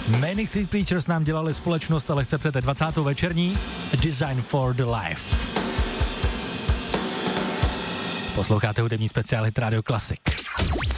Manic Street Preachers nám dělali společnost a lehce před 20. večerní Design for the Life. Posloucháte hudební speciál Hit Radio Classic.